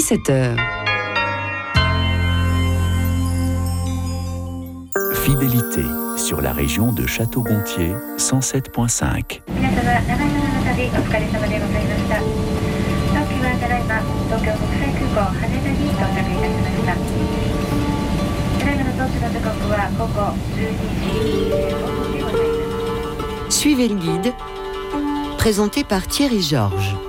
17h. Fidélité sur la région de Château-Gontier, 107.5. Suivez le guide, présenté par Thierry Georges.